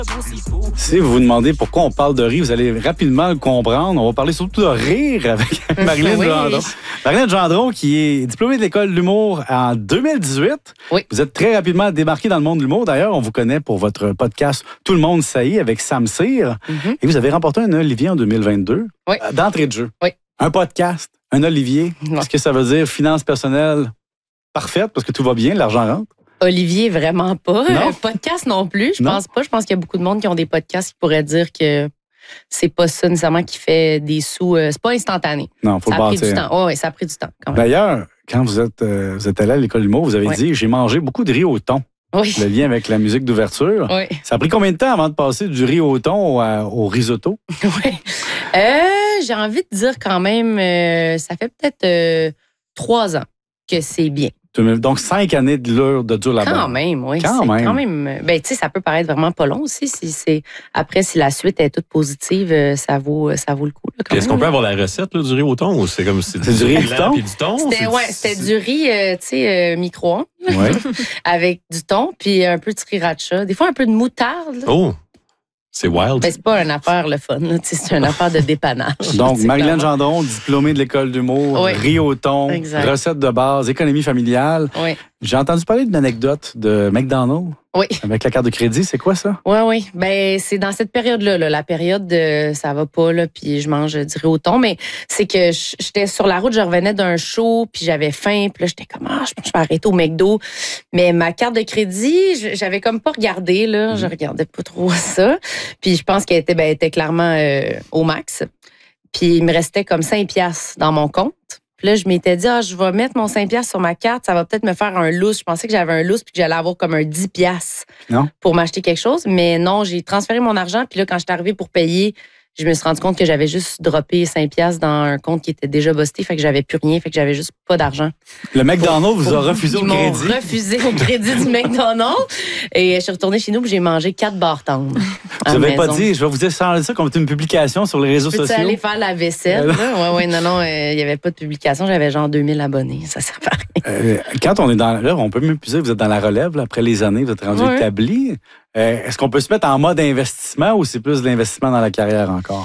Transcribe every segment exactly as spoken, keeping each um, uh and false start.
Si vous vous demandez pourquoi on parle de riz, vous allez rapidement le comprendre. On va parler surtout de rire avec Marilyn oui. Gendron. Marilyn Gendron, qui est diplômée de l'École de l'humour en deux mille dix-huit. Oui. Vous êtes très rapidement démarquée dans le monde de l'humour. D'ailleurs, on vous connaît pour votre podcast Tout le monde saillit avec Sam Cyr. Mm-hmm. Et vous avez remporté un Olivier en deux mille vingt-deux. Oui. D'entrée de jeu. Oui. Un podcast, un Olivier. Ouais. Est-ce que ça veut dire finances personnelles parfaites parce que tout va bien, l'argent rentre? Olivier, vraiment pas. Non. Euh, podcast non plus, je Non. pense pas. Je pense qu'il y a beaucoup de monde qui ont des podcasts qui pourraient dire que c'est pas ça nécessairement qui fait des sous. Euh, c'est pas instantané. Non, faut Ça le a pris du bâtir. temps. Oh, oui, ça a pris du temps quand même. D'ailleurs, quand vous êtes, euh, vous êtes allé à l'École de l'humour, vous avez Ouais. dit « J'ai mangé beaucoup de riz au thon ». Oui. Le lien avec la musique d'ouverture. Oui. Ça a pris combien de temps avant de passer du riz au thon au, au risotto? Oui. Euh, j'ai envie de dire quand même, euh, ça fait peut-être euh, trois ans que c'est bien. Donc, cinq années de dur, de dur là-bas. Quand même, oui. Quand c'est même. Quand même. Ben, tu sais, ça peut paraître vraiment pas long aussi. Si c'est après, si la suite est toute positive, euh, ça vaut, ça vaut le coup. Là, quand Est-ce même, qu'on peut là. avoir la recette là, du riz au thon ou c'est comme c'est C'est du riz et du blanc thon? puis du thon? C'était, C'est- ouais, c'était du riz, euh, tu sais, euh, micro-ondes, Ouais. avec du thon, puis un peu de sriracha. Des fois, un peu de moutarde. là. Oh, c'est wild. Ben, c'est pas une affaire le fun, là, tu sais, c'est une affaire de dépannage. Donc, C'est Marilyn clairement- Gendron, diplômée de l'École d'humour, Oui. riz au thon, Exact. recette de base, économie familiale. Oui, J'ai entendu parler d'une anecdote de McDonald's oui. avec la carte de crédit. C'est quoi ça? Oui, oui. Ben, c'est dans cette période-là, là, la période de ça va pas, là, puis je mange du riz au thon, mais c'est que j- j'étais sur la route, je revenais d'un show, puis j'avais faim, puis là, j'étais comme, ah, je pense que je vais arrêter au McDo. Mais ma carte de crédit, je- j'avais comme pas regardé, là, je regardais pas trop ça. Puis je pense qu'elle était, ben, elle était clairement euh, au max. Puis il me restait comme cinq piastres dans mon compte. Puis là, je m'étais dit, ah, je vais mettre mon cinq piastres sur ma carte, ça va peut-être me faire un lousse. Je pensais que j'avais un lousse puis que j'allais avoir comme un dix piastres Non. pour m'acheter quelque chose. Mais non, j'ai transféré mon argent. Puis là, quand je suis arrivée pour payer, je me suis rendu compte que j'avais juste droppé cinq piastres dans un compte qui était déjà busté. Fait que j'avais plus rien. Fait que j'avais juste pas d'argent. Le McDonald's vous a refusé Ils au m'ont crédit. refusé au crédit du McDonald's. Et je suis retournée chez nous puis j'ai mangé quatre barres tendres. Vous n'avez pas dit, je vais vous échanger ça comme une publication sur les réseaux Peux-tu sociaux. aller faire la vaisselle? là? Ouais, ouais, non, non, il n'y avait pas de publication. J'avais genre deux mille abonnés. Ça sert à rien. Euh, quand on est dans. Là, on peut même plus dire, vous êtes dans la relève, là, après les années, vous êtes rendu Ouais. établi. Euh, est-ce qu'on peut se mettre en mode investissement ou c'est plus de l'investissement dans la carrière encore?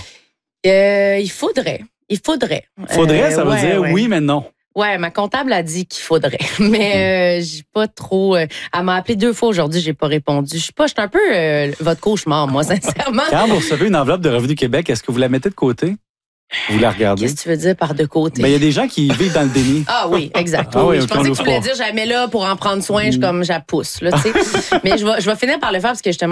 Euh, il faudrait. Il faudrait. Faudrait, Euh, ça veut ouais, dire ouais. oui, mais non. Ouais, ma comptable a dit qu'il faudrait. Mais euh, j'ai pas trop. euh, elle m'a appelé deux fois aujourd'hui, j'ai pas répondu. Je suis pas, je suis un peu euh, votre cauchemar, moi, sincèrement. Quand vous recevez une enveloppe de Revenu Québec, est-ce que vous la mettez de côté? Vous la regardez? Qu'est-ce que tu veux dire par de côté? Ben, il y a des gens qui vivent dans le déni. Ah oui, exact. Ah oui, Oui, je ok, pensais on que tu l'ouvre voulais pas. dire, j'avais là pour en prendre soin, je, comme, je la pousse. Là, tu sais. Mais je vais, je vais finir par le faire parce que justement,